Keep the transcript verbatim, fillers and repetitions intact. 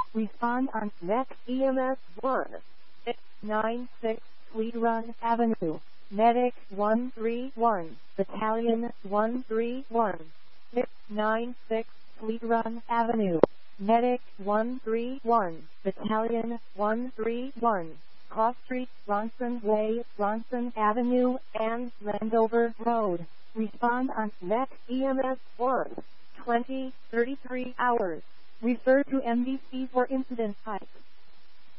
Respond on Next E M S one six nine six Fleet Run Avenue. Medic one three one, Battalion one three one, six nine six Fleet Run Avenue. Medic one three one, Battalion one three one, Cross Street, Bronson Way, Bronson Avenue, and Landover Road. Respond on Next E M S one twenty thirty-three hours. Refer to M D C for incident type.